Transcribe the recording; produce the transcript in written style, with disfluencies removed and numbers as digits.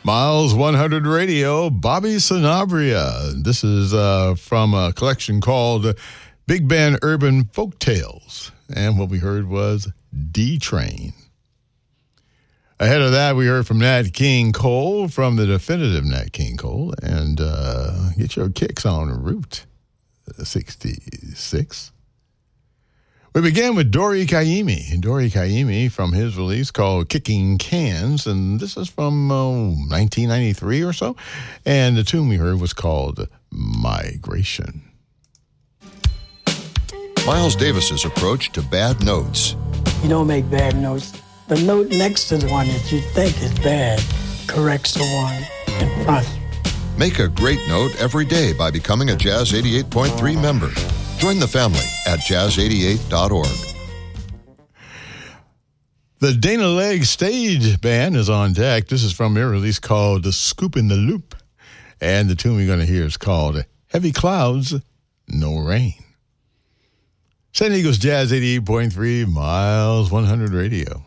Miles 100 Radio, Bobby Sanabria. This is from a collection called Big Band Urban Folktales. And what we heard was D-Train. Ahead of that, we heard from Nat King Cole, from the definitive Nat King Cole, and get your kicks on Route 66. We began with Dori Caymmi from his release called Kicking Cans, and this is from 1993 or so, and the tune we heard was called Migration. Miles Davis's approach to bad notes. You don't make bad notes. The note next to the one that you think is bad corrects the one in front. Make a great note every day by becoming a Jazz 88.3 member. Join the family at jazz88.org. The Dana Legg Stage Band is on deck. This is from their release called The Scoop in the Loop. And the tune we're going to hear is called Heavy Clouds, No Rain. San Diego's Jazz 88.3, Miles 100 Radio.